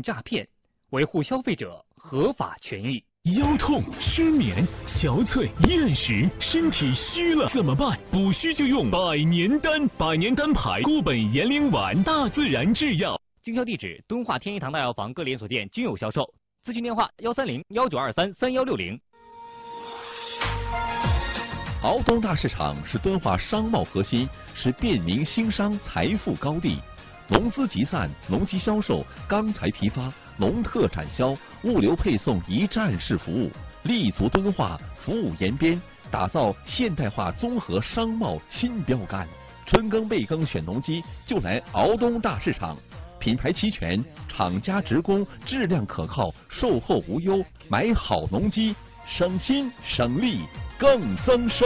反诈骗，维护消费者合法权益。 腰痛、失眠、憔悴、厌食，身体虚了怎么办？补虚就用百年丹，百年丹牌固本延龄丸，大自然制药。 经销地址：敦化天一堂大药房各连锁店均有销售。咨询电话：130-1923-3160。 敖东大市场是敦化商贸核心，是便民兴商财富高地。农资集散、农机销售、钢材批发、农特产销、物流配送一站式服务，立足敦化，服务延边，打造现代化综合商贸新标杆。春耕备耕选农机就来敖东大市场，品牌齐全，厂家直供，质量可靠，售后无忧，买好农机，省心省力更增收。